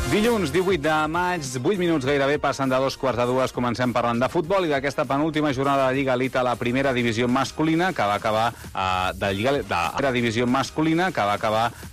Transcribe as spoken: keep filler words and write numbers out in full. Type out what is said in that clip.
Dilluns, divuit de maig, vuit minuts gairebé passen de dos quarts de dues. Comencem parlant de futbol i d'aquesta penúltima jornada de Lliga Elite a la primera divisió masculina, que va acabar eh, de Lliga de la divisió masculina, que va acabar